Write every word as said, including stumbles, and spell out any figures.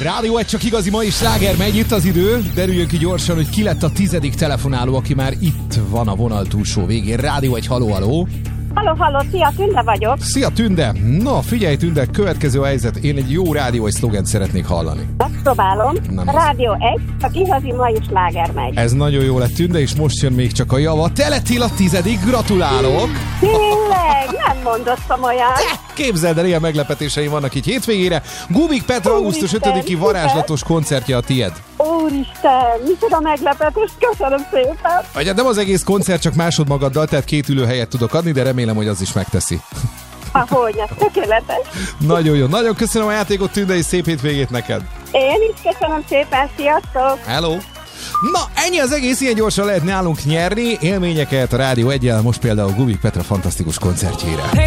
Rádió egy csak igazi mai sláger megy, itt az idő. Derüljön ki gyorsan, hogy ki lett a tizedik telefonáló, aki már itt van a vonal túlsó végén. Rádió egy, haló, haló. Halló, halló, szia, Tünde vagyok. Szia, Tünde. Na, figyelj, Tünde, következő a helyzet. Én egy jó rádió egy szlogent szeretnék hallani. Megpróbálom. Rádió egy, csak igazi mai sláger megy. Ez nagyon jó lett, Tünde, és most jön még csak a java. Te lettél a tizedik, gratulálok. Tényleg, nem mondott komolyan. Képzeld el, ilyen meglepetéseim vannak így hétvégére. Gubik Petra augusztus ötödiki varázslatos koncertje a tied. Úristen, micsoda meglepetés, köszönöm szépen. Vagy nem az egész koncert, csak másodmagaddal, tehát két ülőhelyet tudok adni, de remélem, hogy az is megteszi. Ahogy, ez tökéletes. Nagyon jó, nagyon köszönöm a játékot, Tünde, és szép hétvégét neked. Én is köszönöm szépen, sziasztok. Hello. Na, ennyi az egész, ilyen gyorsan lehet nálunk nyerni élményeket a Rádió eggyel, most például Gubik Petra fantasztikus koncertjére.